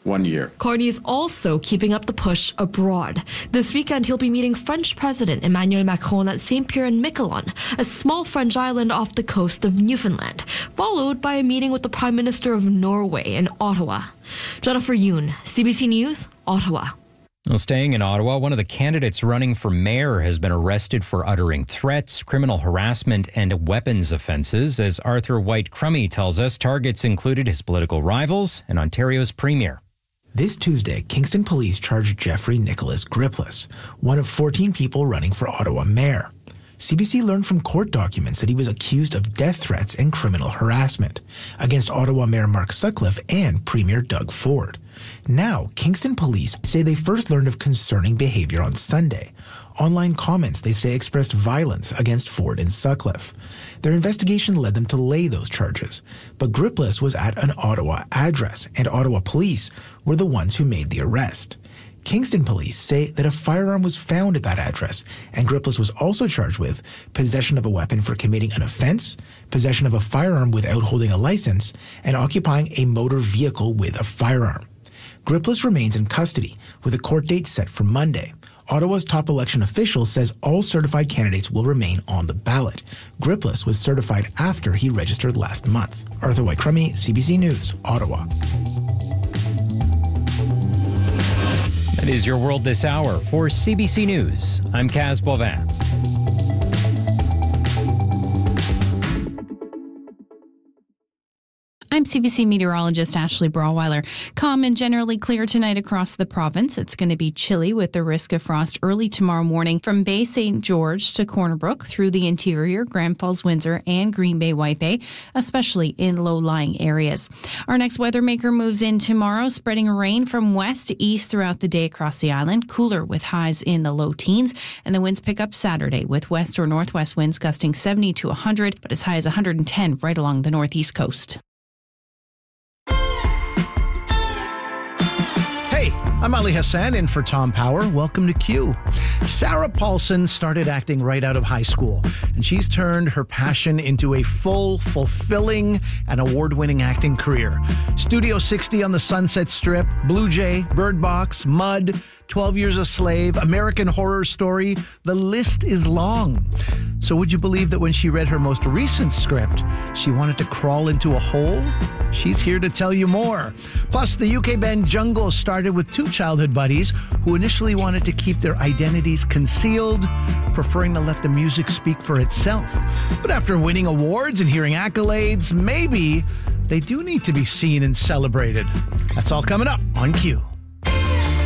1 year. Carney is also keeping up the push abroad. This weekend, he'll be meeting French President Emmanuel Macron at Saint-Pierre and Miquelon, a small French island off the coast of Newfoundland, followed by a meeting with the Prime Minister of Norway in Ottawa. Jennifer Yoon, CBC News, Ottawa. Well, staying in Ottawa, one of the candidates running for mayor has been arrested for uttering threats, criminal harassment, and weapons offences. As Arthur White-Crummey tells us, targets included his political rivals and Ontario's premier. This Tuesday, Kingston police charged Jeffrey Nicholas Gripless, one of 14 people running for Ottawa mayor. CBC learned from court documents that he was accused of death threats and criminal harassment against Ottawa Mayor Mark Sutcliffe and Premier Doug Ford. Now, Kingston police say they first learned of concerning behavior on Sunday. Online comments, they say, expressed violence against Ford and Sutcliffe. Their investigation led them to lay those charges. But Gripless was at an Ottawa address, and Ottawa police were the ones who made the arrest. Kingston police say that a firearm was found at that address, and Gripless was also charged with possession of a weapon for committing an offense, possession of a firearm without holding a license, and occupying a motor vehicle with a firearm. Gripless remains in custody, with a court date set for Monday. Ottawa's top election official says all certified candidates will remain on the ballot. Gripless was certified after he registered last month. Arthur White-Crummey, CBC News, Ottawa. That is your world this hour. For CBC News, I'm Kaz Boivin. I'm CBC meteorologist Ashley Brawweiler. Calm and generally clear tonight across the province. It's going to be chilly with the risk of frost early tomorrow morning from Bay St. George to Corner Brook through the interior, Grand Falls, Windsor, and Green Bay, White Bay, especially in low-lying areas. Our next weather maker moves in tomorrow, spreading rain from west to east throughout the day across the island, cooler with highs in the low teens, and the winds pick up Saturday with west or northwest winds gusting 70 to 100, but as high as 110 right along the northeast coast. Hey, I'm Ali Hassan in for Tom Power. Welcome to Q. Sarah Paulson started acting right out of high school, and she's turned her passion into a full, fulfilling, and award-winning acting career. Studio 60 on the Sunset Strip, Blue Jay, Bird Box, Mud, 12 Years a Slave, American Horror Story. The list is long. So would you believe that when she read her most recent script, she wanted to crawl into a hole? She's here to tell you more. Plus, the UK band Jungle started with two childhood buddies who initially wanted to keep their identities concealed, preferring to let the music speak for itself. But after winning awards and hearing accolades, maybe they do need to be seen and celebrated. That's all coming up on Q.